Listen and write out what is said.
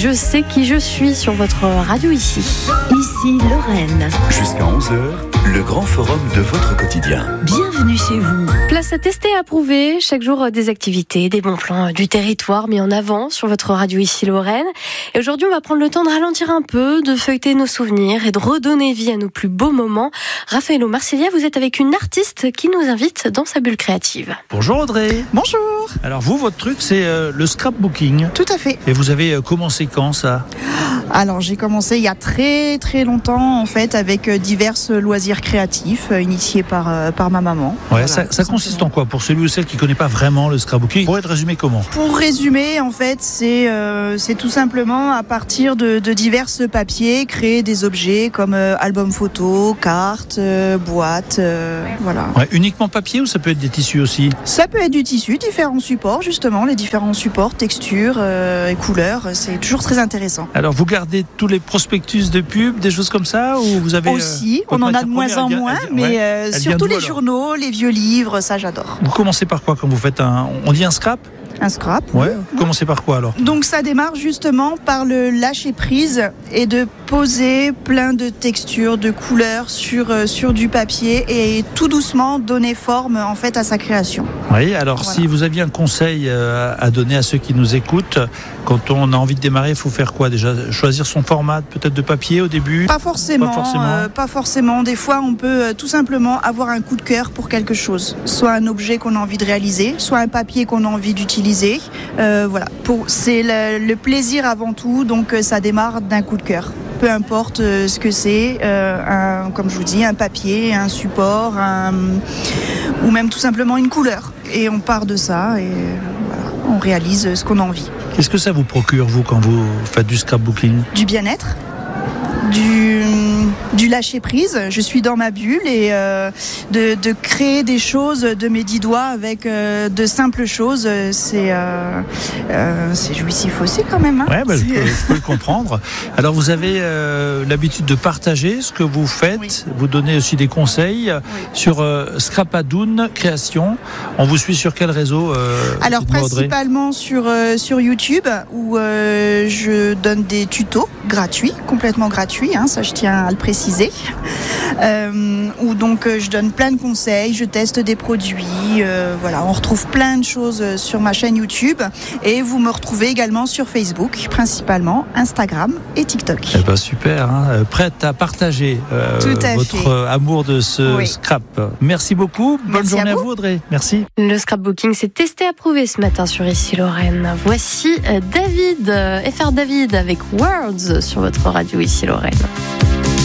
Je sais qui je suis sur votre radio ici. Ici Lorraine. Jusqu'à 11h, le grand forum de votre quotidien. Bienvenue chez vous. Place à tester et approuver. Chaque jour, des activités, des bons plans du territoire mis en avant sur votre radio ici Lorraine. Et aujourd'hui, on va prendre le temps de ralentir un peu, de feuilleter nos souvenirs et de redonner vie à nos plus beaux moments. Raffaello Marsiglia, vous êtes avec une artiste qui nous invite dans sa bulle créative. Bonjour Audrey. Bonjour. Alors vous, votre truc, c'est le scrapbooking. Tout à fait. Et vous avez commencé quand ça ? Alors j'ai commencé il y a très très longtemps en fait avec divers loisirs créatifs initiés par ma maman. Ouais, Voilà, ça consiste en quoi ? Pour celui ou celle qui ne connaît pas vraiment le scrapbooking, vous pourriez le résumer comment ? Pour résumer, en fait, c'est tout simplement à partir de divers papiers créer des objets comme albums photos, cartes, boîtes, voilà. Ouais, uniquement papier ou ça peut être des tissus aussi ? Ça peut être du tissu, différents supports justement, les différents supports, textures et couleurs, c'est toujours très intéressant. Alors vous gardez tous les prospectus de pub, des choses comme ça, ou vous avez aussi, on en a de moins en moins, mais surtout les journaux, les vieux livres, ça j'adore. Vous commencez par quoi quand vous faites on dit un scrap ? Un scrap. Ouais. Vous commencez par quoi alors ? Donc ça démarre justement par le lâcher prise et de poser plein de textures, de couleurs sur du papier et tout doucement donner forme en fait à sa création. Oui, alors Voilà. Si vous aviez un conseil à donner à ceux qui nous écoutent, quand on a envie de démarrer, il faut faire quoi déjà ? Choisir son format peut-être de papier au début ? Pas forcément. Pas forcément. Des fois, on peut tout simplement avoir un coup de cœur pour quelque chose. Soit un objet qu'on a envie de réaliser, soit un papier qu'on a envie d'utiliser. Voilà. C'est le plaisir avant tout, donc ça démarre d'un coup de cœur. Peu importe ce que c'est, comme je vous dis, un papier, un support, ou même tout simplement une couleur. Et on part de ça et voilà, on réalise ce qu'on a envie. Qu'est-ce que ça vous procure, vous, quand vous faites du scrapbooking ? Du bien-être, du lâcher prise. Je suis dans ma bulle et de créer des choses de mes 10 doigts avec de simples choses, c'est jouissif aussi quand même. Hein. Ouais, je peux le comprendre. Alors vous avez l'habitude de partager ce que vous faites, Oui. vous donnez aussi des conseils sur Scrapadoun Création. On vous suit sur quel réseau Alors dites-moi, Audrey ? principalement sur YouTube où je donne des tutos gratuits, complètement gratuits, hein, ça je tiens à le préciser, où donc je donne plein de conseils, je teste des produits, voilà, on retrouve plein de choses sur ma chaîne YouTube et vous me retrouvez également sur Facebook, principalement Instagram et TikTok. Eh ben super, hein, prête à partager votre amour de ce scrap. Merci beaucoup, bonne Merci journée à à vous. vous Audrey, merci. Le scrapbooking, c'est testé, approuvé ce matin sur ici Lorraine. Voici David, FR David avec Words sur votre radio ici Lorraine.